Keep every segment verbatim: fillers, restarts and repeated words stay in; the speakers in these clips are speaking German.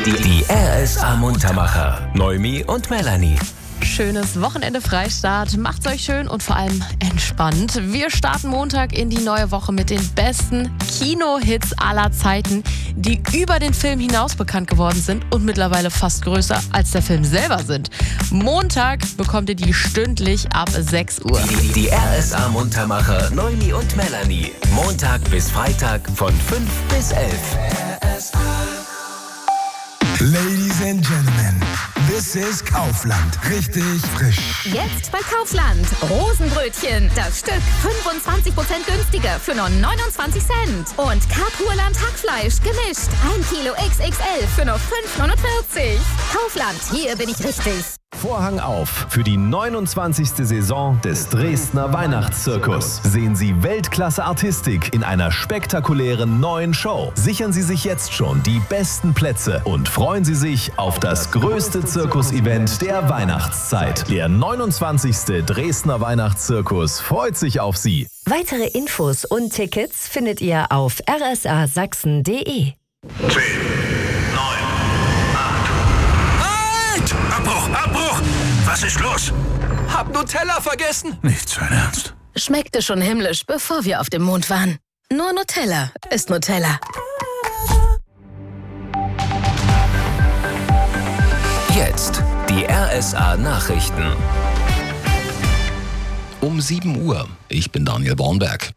Die R S A Muntermacher. Noemi und Melanie. Schönes Wochenende Freistart. Macht's euch schön und vor allem entspannt. Wir starten Montag in die neue Woche mit den besten Kino-Hits aller Zeiten, die über den Film hinaus bekannt geworden sind und mittlerweile fast größer als der Film selber sind. Montag bekommt ihr die stündlich ab sechs Uhr. Die, die R S A Muntermacher Noemi und Melanie. Montag bis Freitag von fünf bis elf. R S A. Ladies and Gentlemen, this is Kaufland. Richtig frisch. Jetzt bei Kaufland. Rosenbrötchen. Das Stück fünfundzwanzig Prozent günstiger für nur neunundzwanzig Cent. Und Karpurland Hackfleisch gemischt. ein Kilo X X L für nur fünf neunundvierzig. Kaufland, hier bin ich richtig. Vorhang auf für die neunundzwanzigste Saison des Dresdner Weihnachtszirkus. Sehen Sie Weltklasse-Artistik in einer spektakulären neuen Show. Sichern Sie sich jetzt schon die besten Plätze und freuen Sie sich auf das größte Zirkus-Event der Weihnachtszeit. Der neunundzwanzigste Dresdner Weihnachtszirkus freut sich auf Sie. Weitere Infos und Tickets findet ihr auf r s a sachsen punkt d e. Abbruch, Abbruch! Was ist los? Hab Nutella vergessen. Nicht sein Ernst. Schmeckte schon himmlisch, bevor wir auf dem Mond waren. Nur Nutella ist Nutella. Jetzt die R S A Nachrichten. Um sieben Uhr. Ich bin Daniel Bornberg.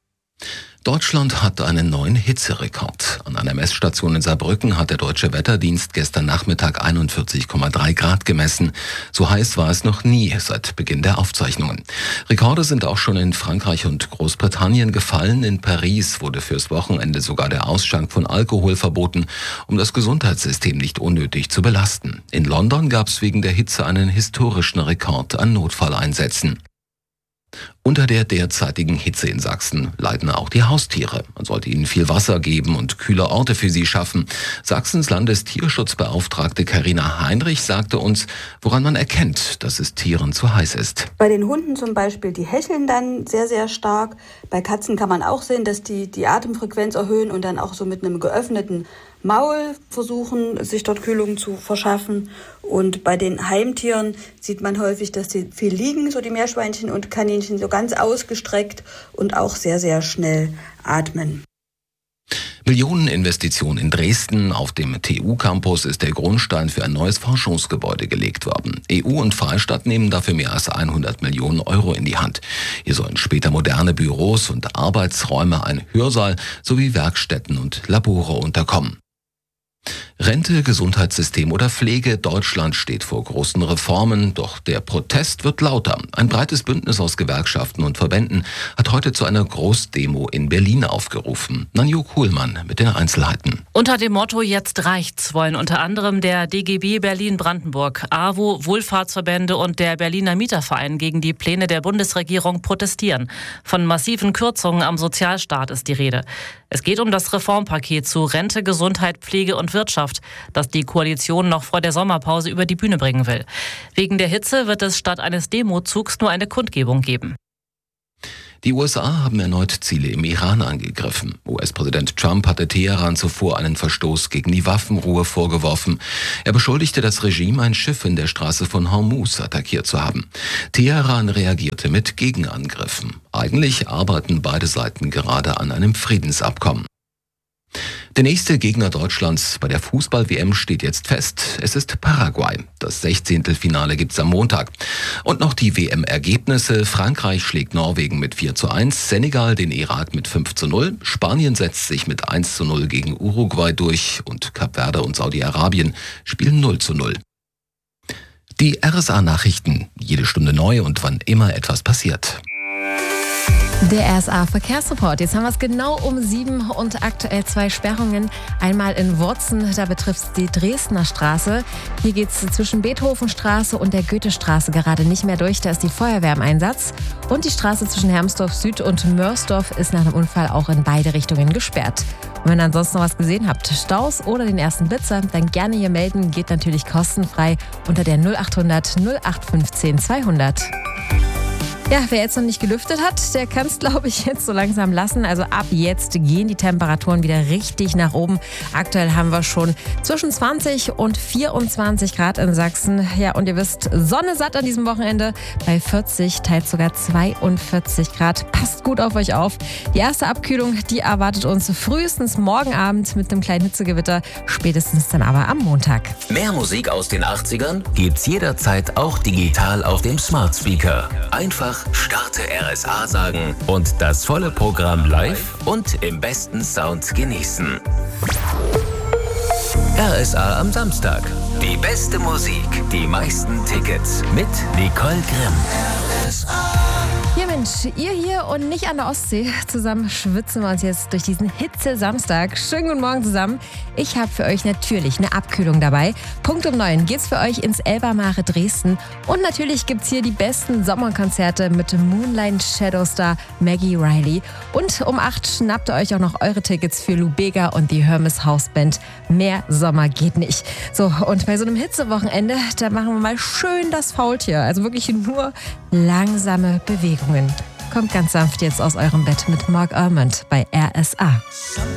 Deutschland hat einen neuen Hitzerekord. An einer Messstation in Saarbrücken hat der Deutsche Wetterdienst gestern Nachmittag einundvierzig Komma drei Grad gemessen. So heiß war es noch nie seit Beginn der Aufzeichnungen. Rekorde sind auch schon in Frankreich und Großbritannien gefallen. In Paris wurde fürs Wochenende sogar der Ausschank von Alkohol verboten, um das Gesundheitssystem nicht unnötig zu belasten. In London gab es wegen der Hitze einen historischen Rekord an Notfalleinsätzen. Unter der derzeitigen Hitze in Sachsen leiden auch die Haustiere. Man sollte ihnen viel Wasser geben und kühle Orte für sie schaffen. Sachsens Landestierschutzbeauftragte Carina Heinrich sagte uns, woran man erkennt, dass es Tieren zu heiß ist. Bei den Hunden zum Beispiel, die hecheln dann sehr, sehr stark. Bei Katzen kann man auch sehen, dass die die Atemfrequenz erhöhen und dann auch so mit einem geöffneten Maul versuchen, sich dort Kühlung zu verschaffen. Und bei den Heimtieren sieht man häufig, dass sie viel liegen, so die Meerschweinchen und Kaninchen, so ganz ausgestreckt und auch sehr, sehr schnell atmen. Millioneninvestition in Dresden. Auf dem T U-Campus ist der Grundstein für ein neues Forschungsgebäude gelegt worden. E U und Freistaat nehmen dafür mehr als hundert Millionen Euro in die Hand. Hier sollen später moderne Büros und Arbeitsräume, ein Hörsaal sowie Werkstätten und Labore unterkommen. Rente, Gesundheitssystem oder Pflege, Deutschland steht vor großen Reformen, doch der Protest wird lauter. Ein breites Bündnis aus Gewerkschaften und Verbänden hat heute zu einer Großdemo in Berlin aufgerufen. Nanju Kuhlmann mit den Einzelheiten. Unter dem Motto Jetzt reicht's wollen unter anderem der D G B Berlin-Brandenburg, A W O, Wohlfahrtsverbände und der Berliner Mieterverein gegen die Pläne der Bundesregierung protestieren. Von massiven Kürzungen am Sozialstaat ist die Rede. Es geht um das Reformpaket zu Rente, Gesundheit, Pflege und Wirtschaft, das die Koalition noch vor der Sommerpause über die Bühne bringen will. Wegen der Hitze wird es statt eines Demozugs nur eine Kundgebung geben. Die U S A haben erneut Ziele im Iran angegriffen. U S-Präsident Trump hatte Teheran zuvor einen Verstoß gegen die Waffenruhe vorgeworfen. Er beschuldigte das Regime, ein Schiff in der Straße von Hormuz attackiert zu haben. Teheran reagierte mit Gegenangriffen. Eigentlich arbeiten beide Seiten gerade an einem Friedensabkommen. Der nächste Gegner Deutschlands bei der Fußball-W M steht jetzt fest. Es ist Paraguay. Das Sechzehntelfinale gibt's am Montag. Und noch die W M-Ergebnisse. Frankreich schlägt Norwegen mit vier zu eins, Senegal den Irak mit fünf zu null, Spanien setzt sich mit eins zu null gegen Uruguay durch und Kap Verde und Saudi-Arabien spielen null zu null. Die R S A-Nachrichten. Jede Stunde neu und wann immer etwas passiert. Der R S A-Verkehrsreport. Jetzt haben wir es genau um sieben und aktuell zwei Sperrungen. Einmal in Wurzen, da betrifft es die Dresdner Straße. Hier geht es zwischen Beethovenstraße und der Goethestraße gerade nicht mehr durch. Da ist die Feuerwehr im Einsatz. Und die Straße zwischen Hermsdorf Süd und Mörsdorf ist nach dem Unfall auch in beide Richtungen gesperrt. Und wenn ihr ansonsten noch was gesehen habt, Staus oder den ersten Blitzer, dann gerne hier melden. Geht natürlich kostenfrei unter der null achthundert null acht fünfzehn zweihundert. Ja, wer jetzt noch nicht gelüftet hat, der kann es, glaube ich, jetzt so langsam lassen. Also ab jetzt gehen die Temperaturen wieder richtig nach oben. Aktuell haben wir schon zwischen zwanzig und vierundzwanzig Grad in Sachsen. Ja, und ihr wisst, Sonne satt an diesem Wochenende bei vierzig, teils sogar zweiundvierzig Grad. Passt gut auf euch auf. Die erste Abkühlung, die erwartet uns frühestens morgen Abend mit einem kleinen Hitzegewitter, spätestens dann aber am Montag. Mehr Musik aus den achtzigern gibt's jederzeit auch digital auf dem Smart Speaker. Einfach Starte R S A sagen und das volle Programm live und im besten Sound genießen. R S A am Samstag. Die beste Musik, die meisten Tickets mit Nicole Grimm. R S A. Ja Mensch, ihr hier und nicht an der Ostsee. Zusammen schwitzen wir uns jetzt durch diesen Hitze-Samstag. Schönen guten Morgen zusammen. Ich habe für euch natürlich eine Abkühlung dabei. Punkt um neun geht's für euch ins Elbermare Dresden. Und natürlich gibt's hier die besten Sommerkonzerte mit Moonlight Shadowstar Maggie Riley. Und um acht schnappt ihr euch auch noch eure Tickets für Lou Bega und die Hermes House Band. Mehr Sommer geht nicht. So, und bei so einem Hitzewochenende, da machen wir mal schön das Faultier. Also wirklich nur langsame Bewegungen. Kommt ganz sanft jetzt aus eurem Bett mit Mark Almond bei R S A.